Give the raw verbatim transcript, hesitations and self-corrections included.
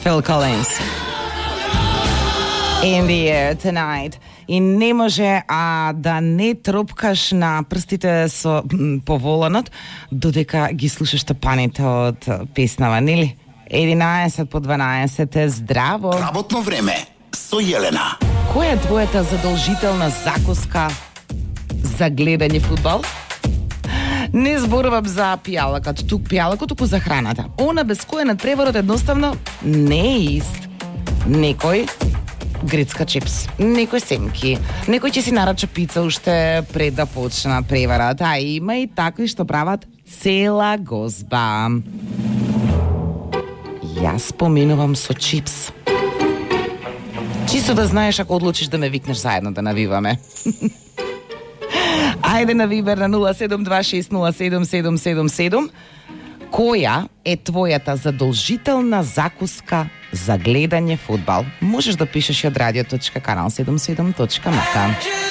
Phil Collins. In the air tonight. In ne može, a da ne tropkaš на прстите со поволанот, додека ги слушаш тапаните од песнава, нели? единаесет по дванаесет е здраво. Работно време со Јелена. Која е твојата задолжителна закуска за гледање фудбал? Не зборувам за пијалакот, тук пијалакот, туку за храната. Она без која надпреварот едноставно не е ист. Некој грецка чипс, некој семки, некој ќе си нарача пица уште пред да почне надпреварот, а има и такви што прават цела гозба. Јас поминувам со чипс. Чисто да знаеш ако одлучиш да ме викнеш заедно да навиваме. Ајде на Вибер на нула седум два шест нула седум седум седум седум. Која е твојата задолжителна закуска за гледање фудбал? Можеш да пишеш и од радио точка канал седумдесет и седум точка ем ка.